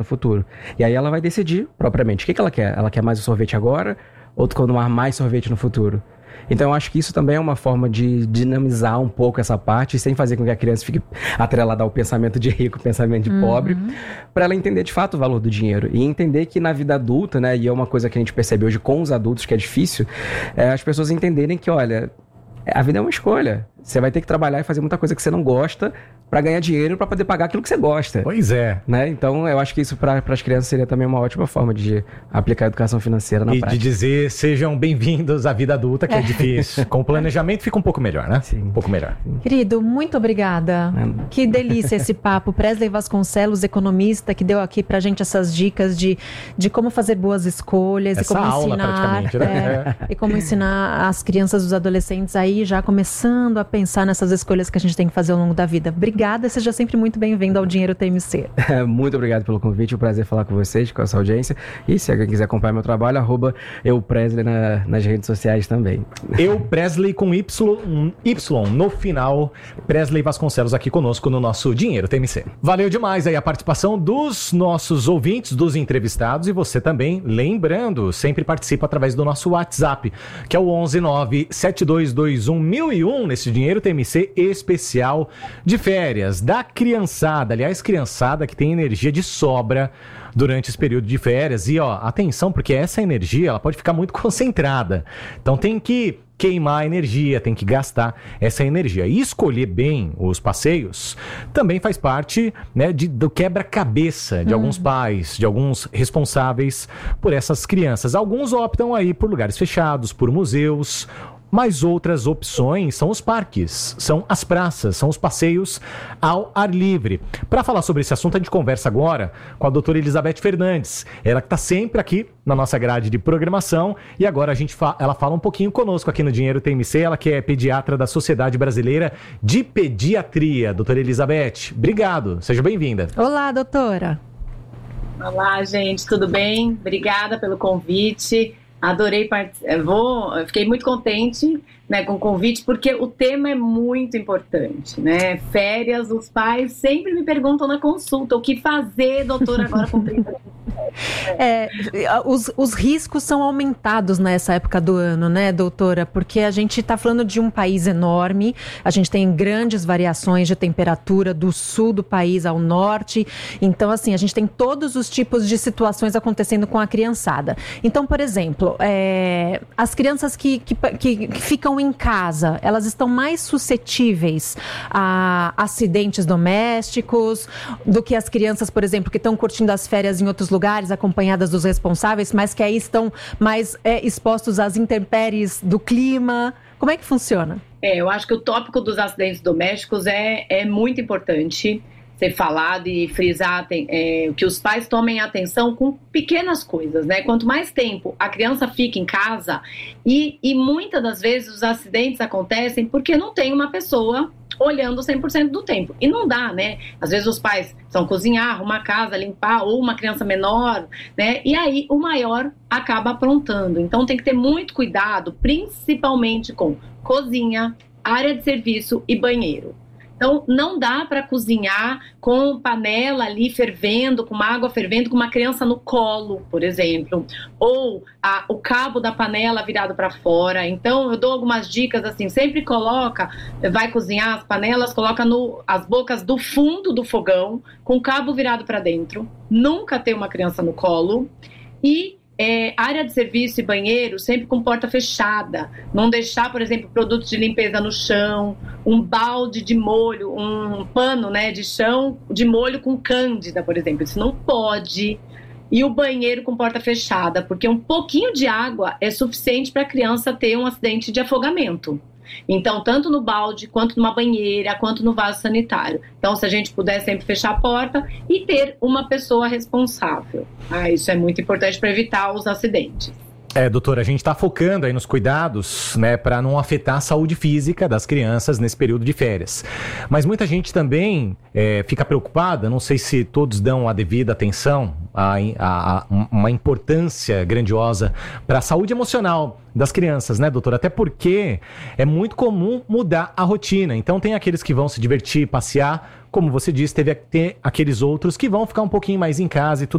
futuro. E aí ela vai decidir propriamente o que ela quer. Ela quer mais o sorvete agora ou tomar mais sorvete no futuro? Então eu acho que isso também é uma forma de dinamizar um pouco essa parte, sem fazer com que a criança fique atrelada ao pensamento de rico, pensamento de pobre, para ela entender de fato o valor do dinheiro. E entender que na vida adulta, né, e é uma coisa que a gente percebe hoje com os adultos que é difícil, as pessoas entenderem que, olha, a vida é uma escolha. Você vai ter que trabalhar e fazer muita coisa que você não gosta para ganhar dinheiro, para poder pagar aquilo que você gosta. Pois é. Né? Então, eu acho que isso para as crianças seria também uma ótima forma de aplicar a educação financeira na prática. E de dizer, sejam bem-vindos à vida adulta, que é difícil. Com planejamento fica um pouco melhor, né? Sim. Um pouco melhor. Querido, muito obrigada. Que delícia esse papo. Presley Vasconcelos, economista, que deu aqui pra gente essas dicas de como fazer boas escolhas. Essa e como aula, ensinar, praticamente, né? e como ensinar as crianças e os adolescentes aí já começando a pensar nessas escolhas que a gente tem que fazer ao longo da vida. Obrigada, seja sempre muito bem-vindo ao Dinheiro TMC. Muito obrigado pelo convite, é um prazer falar com vocês, com essa audiência. E se alguém quiser acompanhar meu trabalho, @eupresley nas redes sociais também. Presley com Y no final. Presley Vasconcelos aqui conosco no nosso Dinheiro TMC. Valeu demais aí a participação dos nossos ouvintes, dos entrevistados, e você também, lembrando, sempre participa através do nosso WhatsApp, que é o 11972211001, nesse Dinheiro TMC especial de férias da criançada. Aliás, criançada que tem energia de sobra durante esse período de férias. E atenção, porque essa energia ela pode ficar muito concentrada. Então tem que queimar a energia, tem que gastar essa energia. E escolher bem os passeios também faz parte, né, do quebra-cabeça de alguns pais, de alguns responsáveis por essas crianças. Alguns optam aí por lugares fechados, por museus, mas outras opções são os parques, são as praças, são os passeios ao ar livre. Para falar sobre esse assunto, a gente conversa agora com a doutora Elizabeth Fernandes. Ela que está sempre aqui na nossa grade de programação, e agora ela fala um pouquinho conosco aqui no Dinheiro TMC. Ela que é pediatra da Sociedade Brasileira de Pediatria. Doutora Elizabeth, obrigado, seja bem-vinda. Olá, doutora. Olá, gente, tudo bem? Obrigada pelo convite. Adorei participar. Fiquei muito contente, né, com o convite, porque o tema é muito importante, né? Férias, os pais sempre me perguntam na consulta o que fazer, doutora, agora com 30 anos. Os riscos são aumentados nessa época do ano, né, doutora? Porque a gente está falando de um país enorme, a gente tem grandes variações de temperatura do sul do país ao norte. Então, assim, a gente tem todos os tipos de situações acontecendo com a criançada. Então, por exemplo, as crianças que ficam em casa, elas estão mais suscetíveis a acidentes domésticos do que as crianças, por exemplo, que estão curtindo as férias em outros lugares, acompanhadas dos responsáveis, mas que aí estão mais expostos às intempéries do clima. Como é que funciona? Eu acho que o tópico dos acidentes domésticos é muito importante ser falado e frisar que os pais tomem atenção com pequenas coisas, né? Quanto mais tempo a criança fica em casa, e muitas das vezes os acidentes acontecem porque não tem uma pessoa olhando 100% do tempo. E não dá, né? Às vezes os pais precisam cozinhar, arrumar a casa, limpar, ou uma criança menor, né? E aí o maior acaba aprontando. Então tem que ter muito cuidado, principalmente com cozinha, área de serviço e banheiro. Então, não dá para cozinhar com panela ali fervendo, com uma água fervendo, com uma criança no colo, por exemplo. Ou o cabo da panela virado para fora. Então, eu dou algumas dicas assim, sempre vai cozinhar as panelas, coloca as bocas do fundo do fogão, com o cabo virado para dentro. Nunca ter uma criança no colo. E área de serviço e banheiro sempre com porta fechada, não deixar, por exemplo, produtos de limpeza no chão, um balde de molho, um pano, né, de chão de molho com cândida, por exemplo, isso não pode. E o banheiro com porta fechada, porque um pouquinho de água é suficiente para a criança ter um acidente de afogamento. Então, tanto no balde, quanto numa banheira, quanto no vaso sanitário. Então, se a gente puder sempre fechar a porta e ter uma pessoa responsável. Isso é muito importante para evitar os acidentes. Doutora, a gente está focando aí nos cuidados, né, para não afetar a saúde física das crianças nesse período de férias. Mas muita gente também fica preocupada, não sei se todos dão a devida atenção, a uma importância grandiosa para a saúde emocional das crianças, né, doutora? Até porque é muito comum mudar a rotina. Então tem aqueles que vão se divertir, passear, como você disse, tem aqueles outros que vão ficar um pouquinho mais em casa e tudo